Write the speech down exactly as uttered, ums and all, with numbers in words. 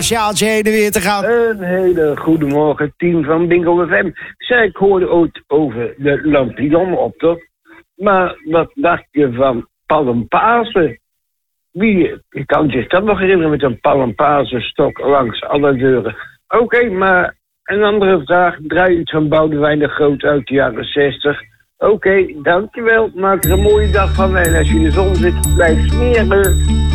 Sjaaltje heen en weer te gaan. Een hele goede morgen, team van Bingo F M. Zeg, ik hoorde ooit over de lampionnenoptocht. Maar wat dacht je van Palmpasen? Wie, ik kan zich dat nog herinneren met een Palmpasenstok langs alle deuren. Oké, okay, maar een andere vraag. Draai iets van Boudewijn de Groot uit de jaren zestig. Oké, okay, dankjewel. Maak er een mooie dag van. En als je in de zon zit, blijf smeren.